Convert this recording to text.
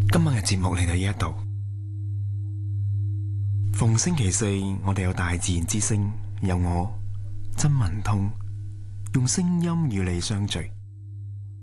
今晚嘅節目嚟到呢一度，逢星期四我哋有大自然之聲，有我曾文通用聲音與你相聚。